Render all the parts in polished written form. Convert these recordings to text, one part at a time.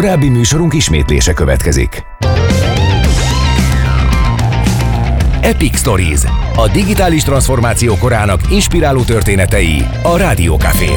Korábbi műsorunk ismétlése következik. Epic Stories, a digitális transformáció korának inspiráló történetei a Rádió Cafén.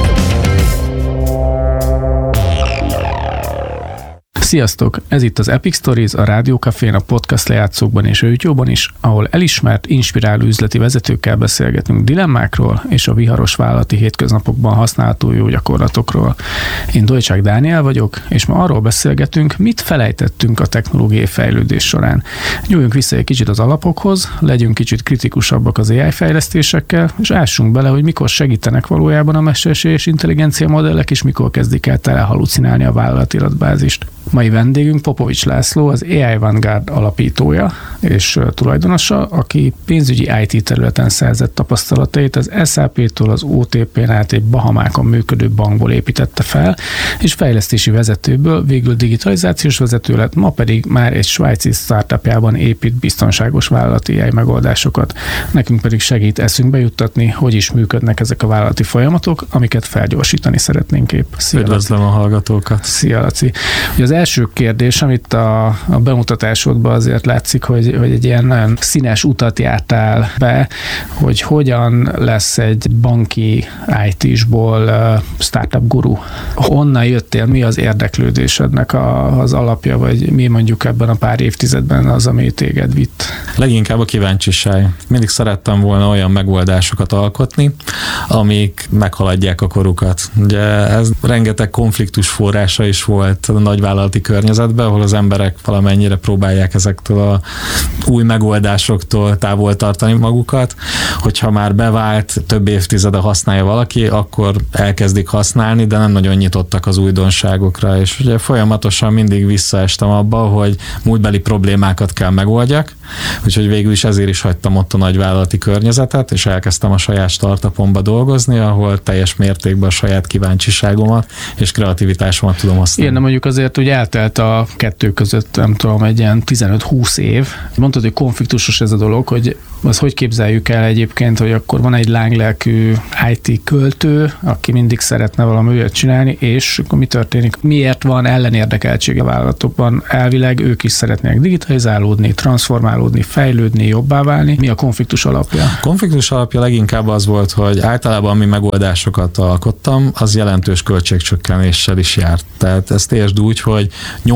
Sziasztok! Ez itt az Epic Stories, a Rádió Cafén, a podcast lejátszókban és a YouTube-on is, ahol elismert, inspiráló üzleti vezetőkkel beszélgetünk dilemmákról és a viharos vállalati hétköznapokban használható jó gyakorlatokról. Én Dojcsák Dániel vagyok, és ma arról beszélgetünk, mit felejtettünk a technológiai fejlődés során. Nyúljunk vissza egy kicsit az alapokhoz, legyünk kicsit kritikusabbak az AI fejlesztésekkel, és ássunk bele, hogy mikor segítenek valójában a mesterséges intelligencia modellek, és mikor kezdik el tele halucinálni a vállalati adatbázist. Mai vendégünk Popovics László, az AI Vanguard alapítója és tulajdonosa, aki pénzügyi IT területen szerzett tapasztalatait az SAP-től az OTP-n át egy Bahamákon működő bankból építette fel, és fejlesztési vezetőből végül digitalizációs vezető lett, ma pedig már egy svájci startupjában épít biztonságos vállalati AI megoldásokat. Nekünk pedig segít eszünkbe juttatni, hogy is működnek ezek a vállalati folyamatok, amiket felgyorsítani szeretnénk épp. Üdvözlöm a hallgatókat! Szia, Laci! Az első kérdés, amit a bemutatásodban azért látszik, hogy egy ilyen nagyon színes utat jártál be, hogy hogyan lesz egy banki IT-sból startup guru. Honnan jöttél, mi az érdeklődésednek az alapja, vagy mi mondjuk ebben a pár évtizedben az, ami téged vitt? Leginkább a kíváncsiság. Mindig szerettem volna olyan megoldásokat alkotni, amik meghaladják a korukat. Ugye ez rengeteg konfliktus forrása is volt a nagyvállalati környezetben, ahol az emberek valamennyire próbálják ezektől a új megoldásoktól távol tartani magukat. Hogyha már bevált, több évtizede használja valaki, akkor elkezdik használni, de nem nagyon nyitottak az újdonságokra, és ugye folyamatosan mindig visszaestem abba, hogy múltbeli problémákat kell megoldjak, úgyhogy végül is ezért is hagytam ott a nagyvállalati környezetet, és elkezdtem a saját startupomba dolgozni, ahol teljes mértékben a saját kíváncsiságomat és kreativitásomat tudom használni. Igen, de mondjuk azért ugye eltelt a kettő között, nem tudom, egy ilyen 15-20 év. Mondtad, hogy konfliktusos ez a dolog, hogy az hogy képzeljük el egyébként, hogy akkor van egy lánglelkű IT költő, aki mindig szeretne valami olyat csinálni, és akkor mi történik? Miért van ellenérdekeltség a vállalatokban? Elvileg ők is szeretnének digitalizálódni, transformálódni, fejlődni, jobbá válni. Mi a konfliktus alapja? A konfliktus alapja leginkább az volt, hogy általában ami megoldásokat alkottam, az jelentős költségcsökkenéssel is járt. Tehát ezt értsd úgy, hogy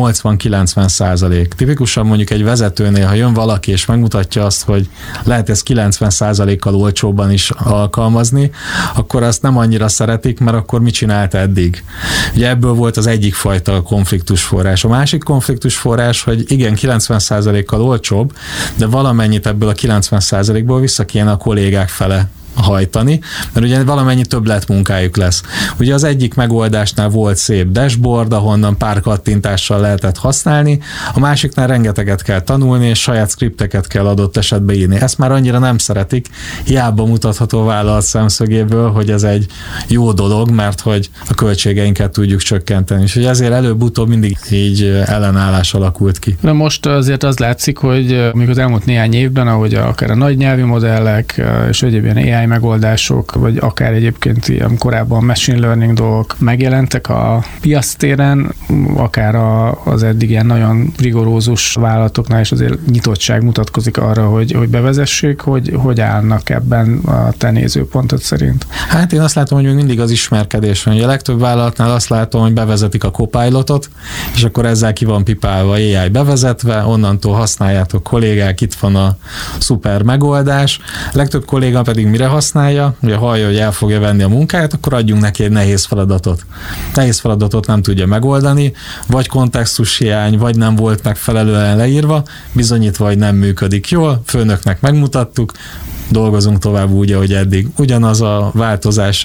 80-90%. Tipikusan mondjuk egy vezetőnél, ha jön valaki és megmutatja azt, hogy lehet ezt 90%-kal olcsóbban is alkalmazni, akkor azt nem annyira szeretik, mert akkor mit csinált eddig? Ugye ebből volt az egyik fajta konfliktus forrás. A másik konfliktus forrás, hogy igen, 90%-kal olcsóbb, de valamennyit ebből a 90%-ból vissza kéne a kollégák fele hajtani, mert ugye valamennyi többletmunkájuk lesz. Ugye az egyik megoldásnál volt szép dashboard, ahonnan pár kattintással lehetett használni, a másiknál rengeteget kell tanulni, és saját skripteket kell adott esetben írni. Ezt már annyira nem szeretik, hiába mutatható vállalat szemszögéből, hogy ez egy jó dolog, mert hogy a költségeinket tudjuk csökkenteni. És ugye ezért előbb-utóbb mindig így ellenállás alakult ki. De most azért az látszik, hogy még az elmúlt néhány évben, ahogy akár a nagy nyelvi modellek és egyéb ilyen AI megoldások, vagy akár egyébként ilyen korábban machine learning dolgok megjelentek a piactéren, akár az eddig ilyen nagyon rigorózus vállalatoknál is azért nyitottság mutatkozik arra, hogy bevezessék, hogy állnak ebben a te nézőpontod szerint? Hát én azt látom, hogy még mindig az ismerkedés van. Ugye a legtöbb vállalatnál azt látom, hogy bevezetik a Copilotot, és akkor ezzel ki van pipálva AI bevezetve, onnantól használjátok kollégák, itt van a szuper megoldás. A legtöbb kolléga pedig mire használja, ugye hallja, hogy el fogja venni a munkáját, akkor adjunk neki egy nehéz feladatot. Nehéz feladatot nem tudja megoldani, vagy kontextushiány, vagy nem volt megfelelően leírva, bizonyítva, hogy nem működik jól, főnöknek megmutattuk, dolgozunk tovább úgy, ahogy eddig. Ugyanaz a változás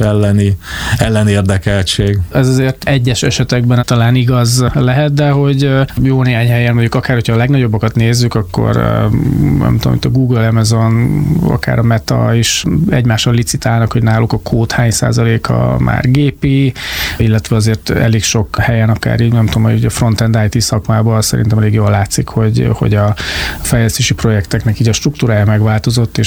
ellenérdekeltség. Ez azért egyes esetekben talán igaz lehet, de hogy jó néhány helyen, mondjuk akár, hogyha a legnagyobbakat nézzük, akkor nem tudom, a Google, Amazon, akár a Meta is egymással licitálnak, hogy náluk a kód hány százaléka már gépi, illetve azért elég sok helyen, akár így, nem tudom, hogy a front-end IT szakmában szerintem elég jól látszik, hogy a fejlesztési projekteknek így a struktúrája megváltozott, és hogy az egész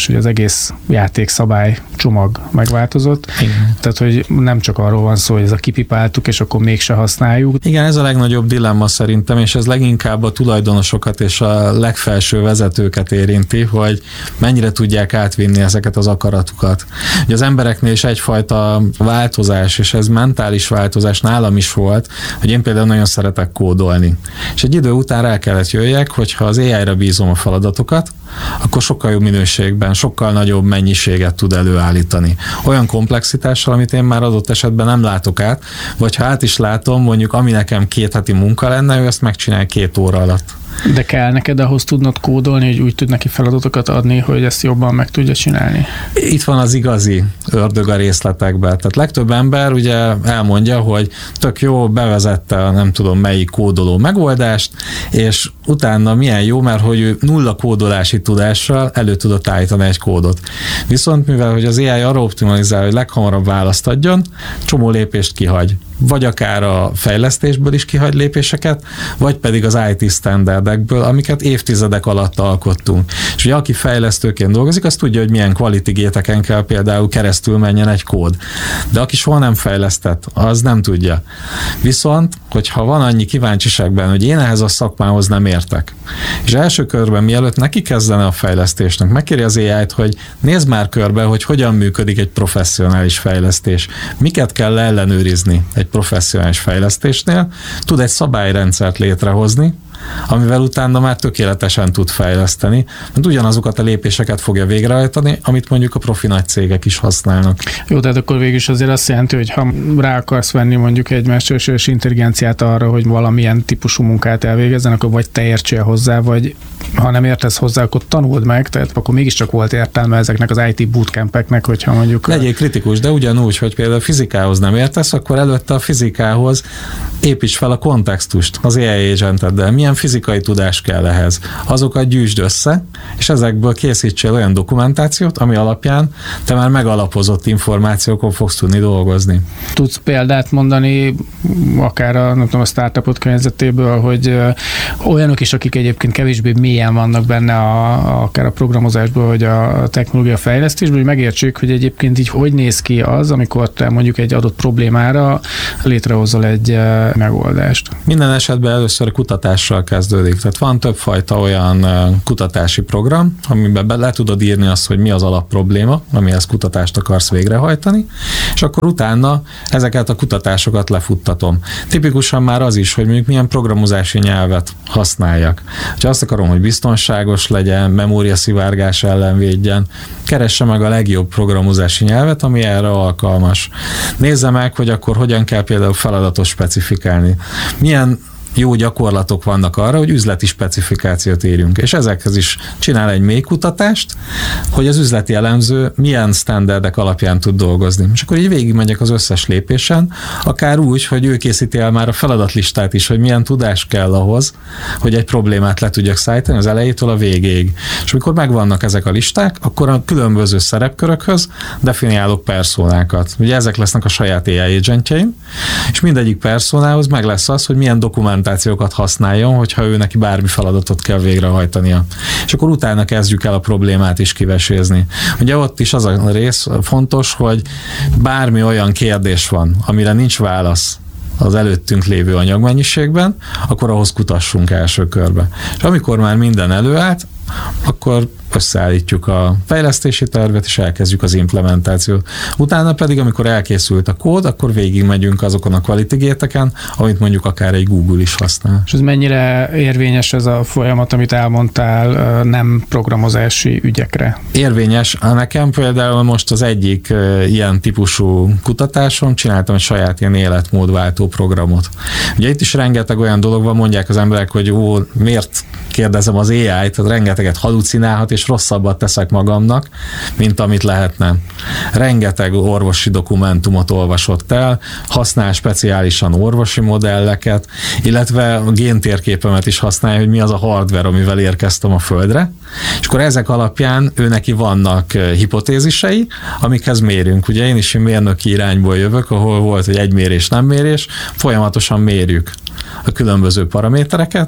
egész játékszabály csomag megváltozott. Igen. Tehát, hogy nem csak arról van szó, hogy ez a kipipáltuk, és akkor mégse használjuk. Igen, ez a legnagyobb dilemma szerintem, és ez leginkább a tulajdonosokat és a legfelső vezetőket érinti, hogy mennyire tudják átvinni ezeket az akaratukat. Ugye az embereknél is egyfajta változás, és ez mentális változás nálam is volt, hogy én például nagyon szeretek kódolni. És egy idő után rá kellett jöjjek, hogyha az AI-ra bízom a feladatokat, akkor sokkal jobb minőségben, sokkal nagyobb mennyiséget tud előállítani. Olyan komplexitással, amit én már adott esetben nem látok át, vagy ha át is látom, mondjuk ami nekem 2 heti munka lenne, ő ezt megcsinálja 2 óra alatt. De kell neked ahhoz tudnod kódolni, hogy úgy tud neki feladatokat adni, hogy ezt jobban meg tudja csinálni? Itt van az igazi ördög a részletekben. Tehát legtöbb ember ugye elmondja, hogy tök jó, bevezette a nem tudom melyik kódoló megoldást, és utána milyen jó, mert hogy ő nulla kódolási tudással elő tudott állítani egy kódot. Viszont mivel hogy az AI arra optimalizál, hogy leghamarabb választ adjon, csomó lépést kihagy. Vagy akár a fejlesztésből is kihagy lépéseket, vagy pedig az IT standardekből, amiket évtizedek alatt alkottunk. És ugye aki fejlesztőként dolgozik, az tudja, hogy milyen quality gate-eken kell például keresztül menjen egy kód. De aki soha nem fejlesztett, az nem tudja. Viszont, hogyha van annyi kíváncsiságban, hogy én ehhez a szakmához nem értek, és első körben mielőtt neki kezdene a fejlesztésnek, megkéri az AI-t, hogy nézd már körbe, hogy hogyan működik egy professzionális fejlesztés. Miket kell ellenőrizni egy professzionális fejlesztésnél, tud egy szabályrendszert létrehozni, amivel utána már tökéletesen tud fejleszteni, mert ugyanazokat a lépéseket fogja végrehajtani, amit mondjuk a profi nagy cégek is használnak. Jó, tehát akkor végül is azért azt jelenti, hogy ha rá akarsz venni mondjuk egy mesterséges intelligenciát arra, hogy valamilyen típusú munkát elvégezzen, akkor vagy te értsél hozzá, vagy ha nem értesz hozzá, akkor tanuld meg, tehát akkor mégiscsak volt értelme ezeknek az IT bootcampeknek, hogyha mondjuk... Legyél kritikus, de ugyanúgy, hogy például a fizikához nem értesz, akkor előtte a fizikához építs fel a kontextust az AI agenteddel. Milyen fizikai tudás kell ehhez? Azokat gyűjtsd össze, és ezekből készítsél olyan dokumentációt, ami alapján te már megalapozott információkon fogsz tudni dolgozni. Tudsz példát mondani, akár a, nem tudom, a startupot környezetéből, hogy olyanok is, akik egyébként kevésbé mélyen vannak benne akár a programozásból, vagy a technológia fejlesztésből, hogy megértsék, hogy egyébként így hogy néz ki az, amikor te mondjuk egy adott problémára létrehozol egy megoldást. Minden esetben először kutatással kezdődik. Tehát van többfajta olyan kutatási program, amiben le tudod írni azt, hogy mi az alapprobléma, amihez kutatást akarsz végrehajtani, és akkor utána ezeket a kutatásokat lefuttatom. Tipikusan már az is, hogy mondjuk milyen programozási nyelvet használjak. Ha azt akarom, hogy biztonságos legyen, memóriaszivárgás ellen védjen, keresse meg a legjobb programozási nyelvet, ami erre alkalmas. Nézze meg, hogy akkor hogyan kell például feladatot specifikálni. Milyen jó gyakorlatok vannak arra, hogy üzleti specifikációt írjunk, és ezekhez is csinál egy mély kutatást, hogy az üzleti elemző milyen standardek alapján tud dolgozni. És akkor így végigmegyek az összes lépésen, akár úgy, hogy ő készíti el már a feladatlistát is, hogy milyen tudás kell ahhoz, hogy egy problémát le tudjak szállítani az elejétől a végéig. És amikor megvannak ezek a listák, akkor a különböző szerepkörökhöz definiálok personákat. Ugye ezek lesznek a saját AI agentjeim, és mindegyik personához meg lesz az, hogy milyen dokumentációkat használjon, hogyha ő neki bármi feladatot kell végrehajtania. És akkor utána kezdjük el a problémát is kivesézni. Ugye ott is az a rész fontos, hogy bármi olyan kérdés van, amire nincs válasz az előttünk lévő anyagmennyiségben, akkor ahhoz kutassunk első körbe. És amikor már minden előállt, akkor összeállítjuk a fejlesztési tervet, és elkezdjük az implementációt. Utána pedig, amikor elkészült a kód, akkor végigmegyünk azokon a quality gate-eken, amit mondjuk akár egy Google is használ. És ez mennyire érvényes ez a folyamat, amit elmondtál, nem programozási ügyekre? Érvényes. Nekem például most az egyik ilyen típusú kutatásom, csináltam egy saját ilyen életmódváltó programot. Ugye itt is rengeteg olyan dolog van, mondják az emberek, hogy miért kérdezem az AI-t, tehát rengeteget halucinálhat, és rosszabbat teszek magamnak, mint amit lehetne. Rengeteg orvosi dokumentumot olvasott el, használ speciálisan orvosi modelleket, illetve a géntérképemet is használja, hogy mi az a hardware, amivel érkeztem a Földre, és akkor ezek alapján neki vannak hipotézisei, amikhez mérünk. Ugye én is mérnöki irányból jövök, ahol volt, hogy egy mérés, nem mérés, folyamatosan mérjük a különböző paramétereket,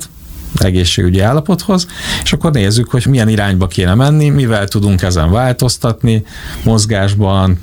egészségügyi állapothoz, és akkor nézzük, hogy milyen irányba kéne menni, mivel tudunk ezen változtatni, mozgásban,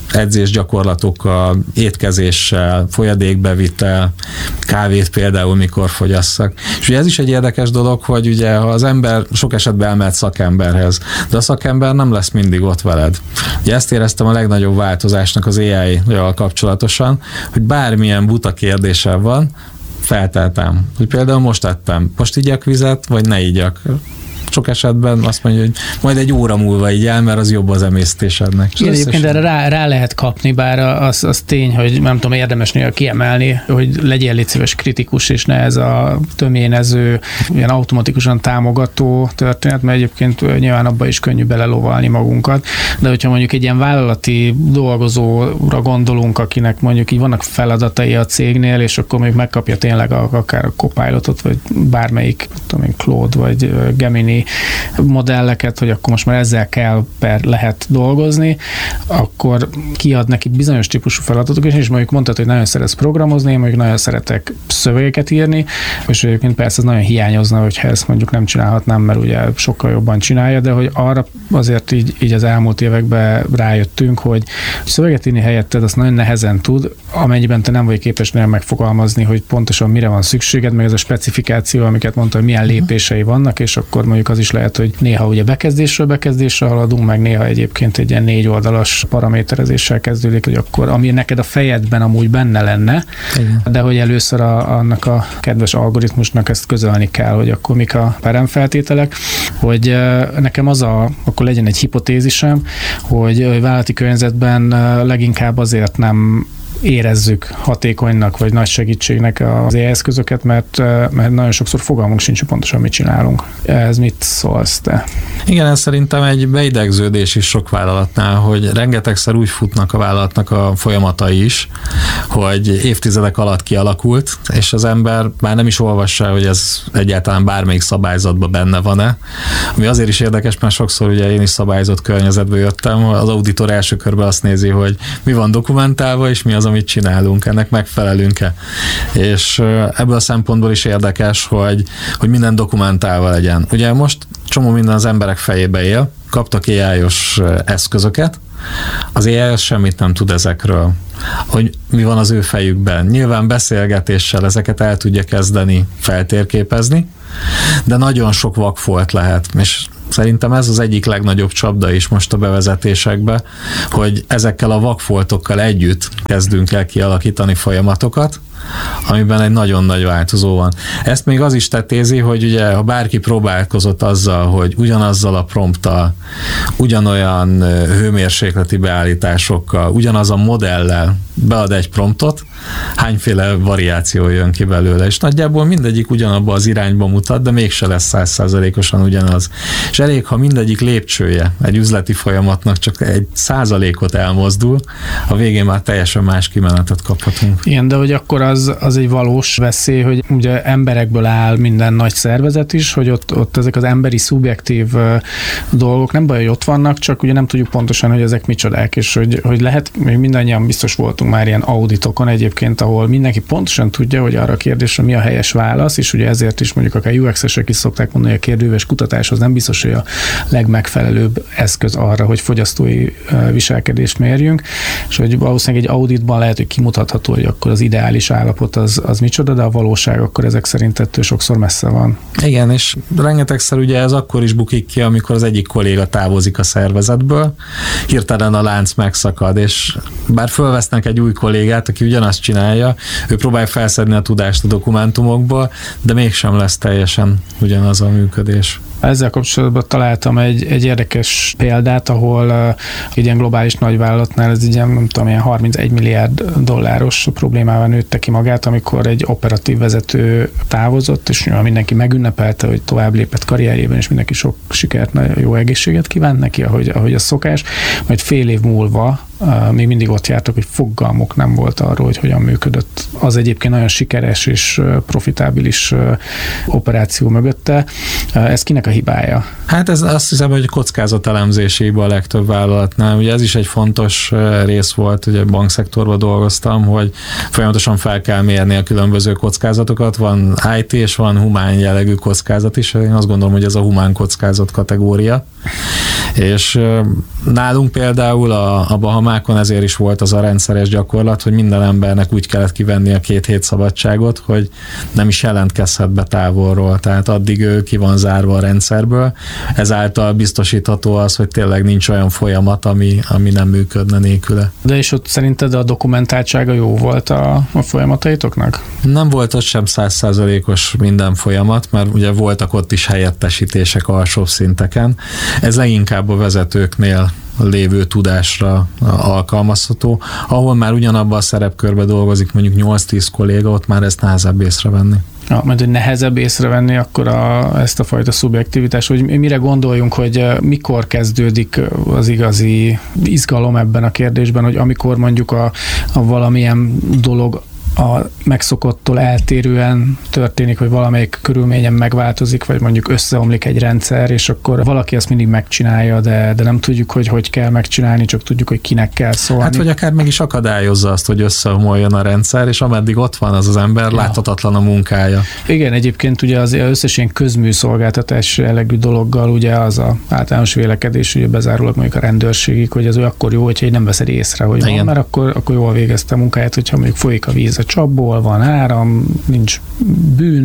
edzésgyakorlatokkal, étkezéssel, folyadékbevitel, kávét például mikor fogyasszak. És ugye ez is egy érdekes dolog, hogy ugye ha az ember sok esetben elmehet szakemberhez, de a szakember nem lesz mindig ott veled. Ugye ezt éreztem a legnagyobb változásnak az AI-jal kapcsolatosan, hogy bármilyen buta kérdésem van, felteltem, hogy például most ettem, most igyak vizet, vagy ne igyak. Sok esetben azt mondja, hogy majd egy óra múlva így el, mert az jobb az emésztésednek. Igen, egyébként erre rá lehet kapni, bár az tény, hogy nem tudom, érdemes néha kiemelni, hogy legyél légy szíves kritikus, és ne ez a töményező, ilyen automatikusan támogató történet, mert egyébként nyilván abba is könnyű belelovalni magunkat, de hogyha mondjuk egy ilyen vállalati dolgozóra gondolunk, akinek mondjuk így vannak feladatai a cégnél, és akkor még megkapja tényleg akár a Copilotot, vagy bármelyik, tudom én, Claude, vagy Gemini modelleket, hogy akkor most már ezzel lehet dolgozni, akkor kiad neki bizonyos típusú feladatokat, és mondjuk mondtad, hogy nagyon szeretsz programozni, én mondjuk nagyon szeretek szövegeket írni, és egyébként persze ez nagyon hiányozna, hogyha ezt mondjuk nem csinálhatnám, mert ugye sokkal jobban csinálja, de hogy arra azért így az elmúlt években rájöttünk, hogy szöveget írni helyetted azt nagyon nehezen tud, amennyiben te nem vagy képes nagyon megfogalmazni, hogy pontosan mire van szükséged, meg ez a specifikáció, amiket mondta, hogy milyen lépései vannak, és akkor mondjuk az is lehet, hogy néha ugye bekezdésre haladunk, meg néha egyébként egy ilyen 4 oldalas paraméterezéssel kezdődik, hogy akkor ami neked a fejedben amúgy benne lenne, igen. De hogy először annak a kedves algoritmusnak ezt közölni kell, hogy akkor mik a peremfeltételek, hogy nekem akkor legyen egy hipotézisem, hogy vállalati környezetben leginkább azért nem érezzük hatékonynak, vagy nagy segítségnek az AI eszközöket, mert nagyon sokszor fogalmunk sincs, pontosan mit csinálunk. Ez mit szólsz te? Igen, ez szerintem egy beidegződés is sok vállalatnál, hogy rengetegszer úgy futnak a vállalatnak a folyamatai is, hogy évtizedek alatt kialakult, és az ember már nem is olvassa, hogy ez egyáltalán bármelyik szabályzatban benne van-e. Ami azért is érdekes, mert sokszor ugye én is szabályozott környezetből jöttem, az auditor első körben azt nézi, hogy mi van dokumentálva, és mi az, amit csinálunk, ennek megfelelünk-e. És ebből a szempontból is érdekes, hogy minden dokumentálva legyen. Ugye most csomó minden az emberek fejébe él, kaptak AI-os eszközöket, az AI semmit nem tud ezekről, hogy mi van az ő fejükben. Nyilván beszélgetéssel ezeket el tudja kezdeni feltérképezni, de nagyon sok vakfolt lehet, és szerintem ez az egyik legnagyobb csapda is most a bevezetésekbe, hogy ezekkel a vakfoltokkal együtt kezdünk el kialakítani folyamatokat, amiben egy nagyon nagy változó van. Ezt még az is tetézi, hogy ugye, ha bárki próbálkozott azzal, hogy ugyanazzal a prompttal, ugyanolyan hőmérsékleti beállításokkal, ugyanaz a modellel bead egy promptot, hányféle variáció jön ki belőle, és nagyjából mindegyik ugyanabba az irányba mutat, de mégse lesz 100%-osan ugyanaz. És elég, ha mindegyik lépcsője egy üzleti folyamatnak csak 1%-ot elmozdul, a végén már teljesen más kimenetet kaphatunk. Igen, de hogy akkor az egy valós veszély, hogy ugye emberekből áll minden nagy szervezet is, hogy ott ezek az emberi szubjektív dolgok nem baj, hogy ott vannak, csak ugye nem tudjuk pontosan, hogy ezek micsodák, és hogy lehet, még mindannyian biztos voltunk már ilyen auditokon egyébként, ahol mindenki pontosan tudja, hogy arra a kérdésre mi a helyes válasz, és ugye ezért is mondjuk akár UX-esek is szokták mondani, hogy a kérdőíves kutatás az nem biztos, hogy a legmegfelelőbb eszköz arra, hogy fogyasztói viselkedést mérjünk, és hogy valószínűleg egy auditban lehet, hogy kimutatható, hogy akkor az ideális állapot az micsoda, de a valóság akkor ezek szerint ettől sokszor messze van. Igen, és rengetegszer ugye ez akkor is bukik ki, amikor az egyik kolléga távozik a szervezetből, hirtelen a lánc megszakad, és bár fölvesznek egy új kollégát, aki ugyanazt csinálja, ő próbálja felszedni a tudást a dokumentumokból, de mégsem lesz teljesen ugyanaz a működés. Ezzel kapcsolatban találtam egy érdekes példát, ahol egy ilyen globális nagyvállalatnál ez egy ilyen, nem tudom, ilyen 31 milliárd dolláros problémával nőtte ki magát, amikor egy operatív vezető távozott, és mindenki megünnepelte, hogy tovább lépett karrierjében, és mindenki sok sikert, jó egészséget kívánt neki, ahogy az szokás. Majd fél év múlva még mindig ott jártak, hogy fogalmuk nem volt arról, hogy hogyan működött. Az egyébként nagyon sikeres és profitábilis operáció mögötte. Ez kinek a hibája? Hát ez azt hiszem, hogy kockázatelemzésében a legtöbb vállalatnál. Ugye ez is egy fontos rész volt, ugye bankszektorban dolgoztam, hogy folyamatosan fel kell mérni a különböző kockázatokat. Van IT és van humán jellegű kockázat is. Én azt gondolom, hogy ez a humán kockázat kategória. És nálunk például a Bahamákon ezért is volt az a rendszeres gyakorlat, hogy minden embernek úgy kellett kivenni a 2 hét szabadságot, hogy nem is jelentkezhet be távolról, tehát addig ő ki van zárva a rendszerből. Ezáltal biztosítható az, hogy tényleg nincs olyan folyamat, ami nem működne nélküle. De és ott szerinted a dokumentáltsága jó volt a folyamataitoknak? Nem volt ott sem 100%-os minden folyamat, mert ugye voltak ott is helyettesítések alsóbb szinteken. Ez leginkább a vezetőknél lévő tudásra alkalmazható. Ahol már ugyanabban a szerepkörben dolgozik mondjuk 8-10 kolléga, ott már ezt nehezebb észrevenni. Mert hogy nehezebb észrevenni akkor ezt a fajta szubjektivitást, hogy mire gondoljunk, hogy mikor kezdődik az igazi izgalom ebben a kérdésben, hogy amikor mondjuk a valamilyen dolog a megszokottól eltérően történik, hogy valamelyik körülményen megváltozik, vagy mondjuk összeomlik egy rendszer, és akkor valaki ezt mindig megcsinálja, de nem tudjuk, hogy kell megcsinálni, csak tudjuk, hogy kinek kell szólni. Hát, vagy akár meg is akadályozza azt, hogy összeomoljon a rendszer, és ameddig ott van az ember, láthatatlan a munkája. Igen, egyébként ugye az összes ilyen közműszolgáltatás jellegű dologgal ugye az a általános vélekedés, ugye bezárólag mondjuk a rendőrségig, hogy ez akkor jó, hogyha nem veszed észre, hogy van, mert akkor jól végezte a munkáját, hogyha mondjuk folyik a víz a csapból, van áram, nincs bűn,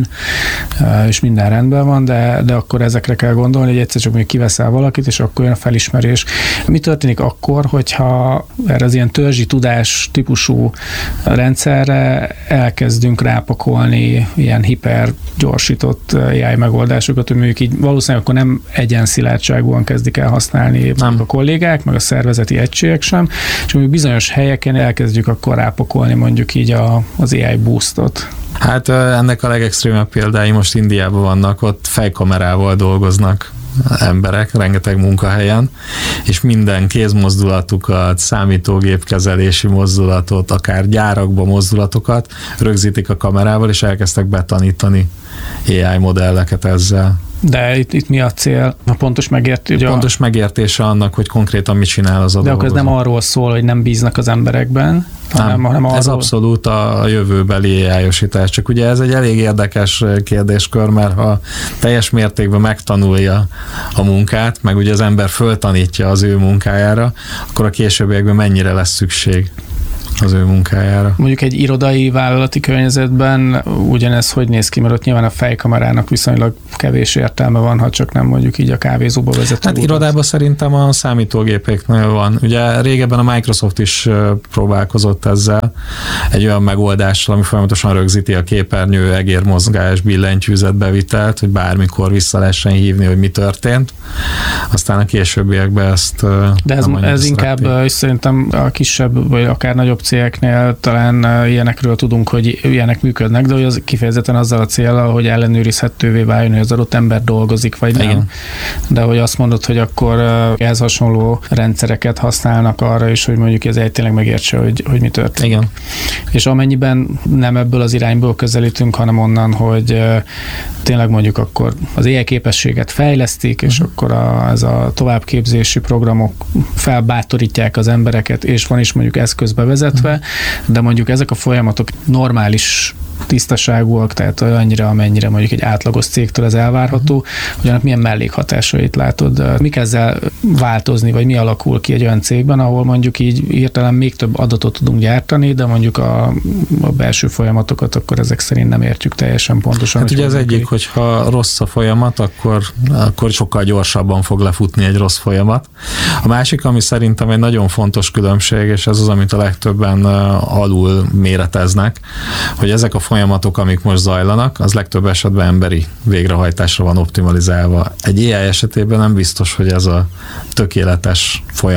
és minden rendben van, de akkor ezekre kell gondolni, hogy egyszer csak mondjuk kiveszel valakit, és akkor jön a felismerés. Mi történik akkor, hogyha erre az ilyen törzsi tudás típusú rendszerre elkezdünk rápakolni ilyen hipergyorsított AI megoldásokat, hogy mondjuk így valószínűleg akkor nem egyenszilátságúan kezdik el használni a kollégák, meg a szervezeti egységek sem, és mondjuk bizonyos helyeken elkezdjük akkor rápakolni mondjuk így az AI boostot. Hát ennek a legextrémebb példái most Indiában vannak, ott fejkamerával dolgoznak emberek, rengeteg munkahelyen, és minden kézmozdulatukat, számítógépkezelési mozdulatot, akár gyárakba mozdulatokat rögzítik a kamerával, és elkezdtek betanítani AI modelleket ezzel. De itt mi a cél? A pontos megértés? Pontos megértése annak, hogy konkrétan mit csinál az a De akkor ez nem arról szól, hogy nem bíznak az emberekben, hanem arról... Ez abszolút a jövőbeli AI-osítás. Csak ugye ez egy elég érdekes kérdéskör, mert ha teljes mértékben megtanulja a munkát, meg ugye az ember föltanítja az ő munkájára, akkor a későbbiekben mennyire lesz szükség az ő munkájára. Mondjuk egy irodai vállalati környezetben ugyanez hogy néz ki, mert ott nyilván a fejkamerának viszonylag kevés értelme van, ha csak nem mondjuk így a kávézóba vezető. Hát irodában szerintem a számítógépeknél van. Ugye régebben a Microsoft is próbálkozott ezzel egy olyan megoldással, ami folyamatosan rögzíti a képernyő, egérmozgás, billentyűzet bevitelt, hogy bármikor vissza lehessen hívni, hogy mi történt. Aztán a későbbiekben ezt... De ez inkább szerintem a kisebb, vagy akár nagyobb cégeknél talán ilyenekről tudunk, hogy ilyenek működnek, de hogy az kifejezetten azzal a céllal, hogy ellenőrizhetővé váljon, hogy az adott ember dolgozik, vagy nem. Igen. De hogy azt mondod, hogy akkor ehhez hasonló rendszereket használnak arra is, hogy mondjuk ez tényleg megértse, hogy mi történik. Igen. És amennyiben nem ebből az irányból közelítünk, hanem onnan, hogy tényleg mondjuk akkor az AI képességet fejlesztik, és akkor ez a továbbképzési programok felbátorítják az embereket, és van is mondjuk eszközbe vezetve, de mondjuk ezek a folyamatok normális tisztaságúak, tehát annyira, amennyire mondjuk egy átlagos cégtől ez elvárható, hogy annak milyen mellékhatásait látod. Mi kezd el változni, vagy mi alakul ki egy olyan cégben, ahol mondjuk így hirtelen még több adatot tudunk gyártani, de mondjuk a belső folyamatokat akkor ezek szerint nem értjük teljesen pontosan. Hát ugye az egyik, hogyha rossz a folyamat, akkor sokkal gyorsabban fog lefutni egy rossz folyamat. A másik, ami szerintem egy nagyon fontos különbség, és ez az, amit a legtöbben alul méreteznek, hogy ezek a folyamatok, amik most zajlanak, az legtöbb esetben emberi végrehajtásra van optimalizálva. Egy AI esetében nem biztos, hogy ez a tökéletes folyamat,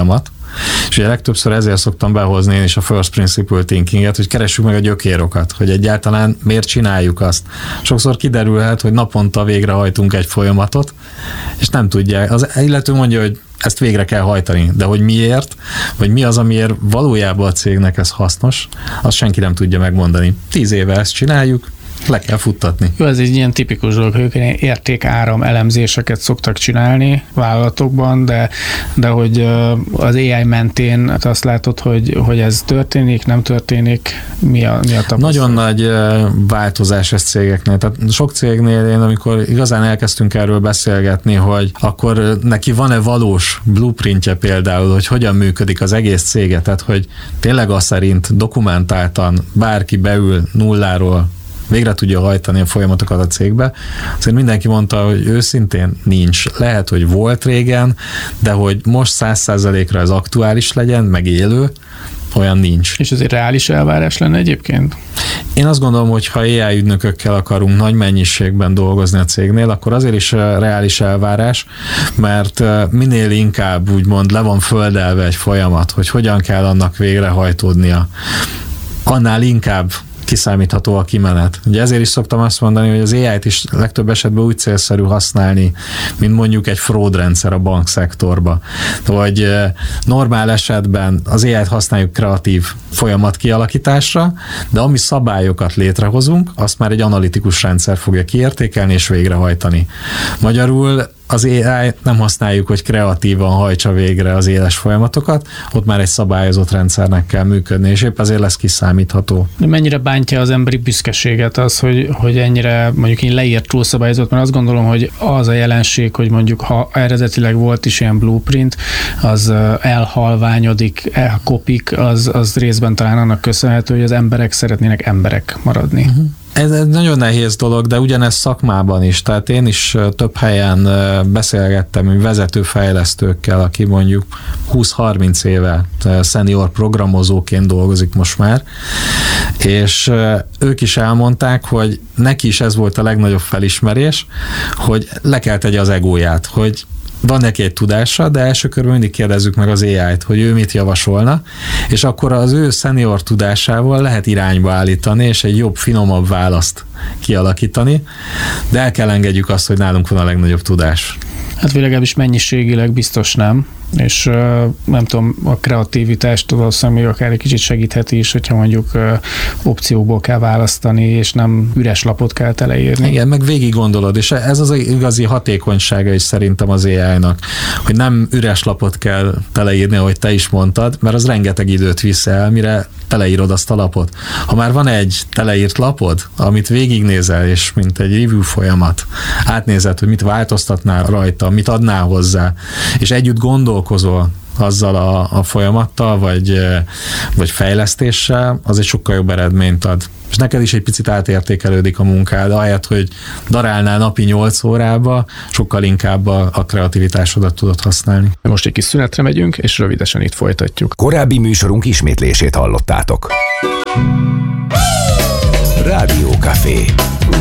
És ugye legtöbbször ezért szoktam behozni én is a first principle thinkinget, hogy keressük meg a gyökérokat, hogy egyáltalán miért csináljuk azt. Sokszor kiderülhet, hogy naponta végrehajtunk egy folyamatot, és nem tudják. Az illető mondja, hogy ezt végre kell hajtani, de hogy miért, vagy mi az, amiért valójában a cégnek ez hasznos, azt senki nem tudja megmondani. 10 éve ezt csináljuk, le kell futtatni. Jó, ez egy ilyen tipikus dolog, hogy érték-áram elemzéseket szoktak csinálni vállalatokban, de hogy az AI mentén azt látod, hogy ez történik, nem történik, mi a tapasztalat? Nagyon nagy változás ez cégeknél. Tehát sok cégnél én, amikor igazán elkezdtünk erről beszélgetni, hogy akkor neki van-e valós blueprintje például, hogy hogyan működik az egész cége, tehát hogy tényleg azt szerint dokumentáltan bárki beül nulláról végre tudja hajtani a folyamatokat a cégbe. Azért mindenki mondta, hogy őszintén nincs. Lehet, hogy volt régen, de hogy most 100%-ra ez aktuális legyen, meg élő, olyan nincs. És ez egy reális elvárás lenne egyébként? Én azt gondolom, hogy ha AI ügynökökkel akarunk nagy mennyiségben dolgozni a cégnél, akkor azért is reális elvárás, mert minél inkább úgymond le van földelve egy folyamat, hogy hogyan kell annak végrehajtódnia, annál inkább kiszámítható a kimenet. Ugye ezért is szoktam azt mondani, hogy az AI-t is legtöbb esetben úgy célszerű használni, mint mondjuk egy fraud rendszer a bankszektorba. Vagy normál esetben az AI-t használjuk kreatív folyamat kialakításra, de ami szabályokat létrehozunk, azt már egy analitikus rendszer fogja kiértékelni és végrehajtani. Magyarul az AI nem használjuk, hogy kreatívan hajtsa végre az éles folyamatokat, ott már egy szabályozott rendszernek kell működni, és épp azért lesz kiszámítható. De mennyire bántja az emberi büszkeséget az, hogy ennyire mondjuk én leírt túlszabályozott, mert azt gondolom, hogy az a jelenség, hogy mondjuk ha eredetileg volt is ilyen blueprint, az elhalványodik, elkopik, az részben talán annak köszönhető, hogy az emberek szeretnének emberek maradni. Uh-huh. Ez egy nagyon nehéz dolog, de ugyanez szakmában is. Tehát én is több helyen beszélgettem vezetőfejlesztőkkel, aki mondjuk 20-30 éve senior programozóként dolgozik most már, és ők is elmondták, hogy neki is ez volt a legnagyobb felismerés, hogy le kell tegye az egóját, hogy van neki egy tudása, de első körben mindig kérdezzük meg az AI-t, hogy ő mit javasolna, és akkor az ő senior tudásával lehet irányba állítani, és egy jobb, finomabb választ kialakítani, de el kell engedjük azt, hogy nálunk van a legnagyobb tudás. Hát legalábbis mennyiségileg biztos nem, és nem tudom, a kreativitást valószínűleg még akár egy kicsit segítheti is, hogyha mondjuk opcióból kell választani, és nem üres lapot kell teleírni. Igen, meg végig gondolod, és ez az igazi hatékonysága is szerintem az AI-nak, hogy nem üres lapot kell teleírni, ahogy te is mondtad, mert az rengeteg időt visz el, mire teleírod azt a lapot. Ha már van egy teleírt lapod, amit végignézel, és mint egy review folyamat, átnézed, hogy mit változtatnál rajta, mit adnál hozzá, és együtt gondolkozol azzal a folyamattal, vagy fejlesztéssel, az egy sokkal jobb eredményt ad. És neked is egy picit átértékelődik a munkád, ahelyett, hogy darálnál napi 8 órába, sokkal inkább a kreativitásodat tudod használni. Most egy kis szünetre megyünk, és rövidesen itt folytatjuk. Korábbi műsorunk ismétlését hallottátok. Rádió Café.